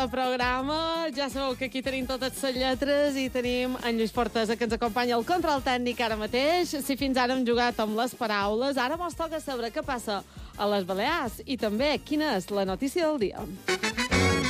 programa. Ja sabeu que aquí tenim totes les lletres i tenim en Lluís Fortesa, que ens acompanya al control tècnic ara mateix. Si fins ara hem jugat amb les paraules, ara mos toca saber què passa a les Balears i també quina és la notícia del dia.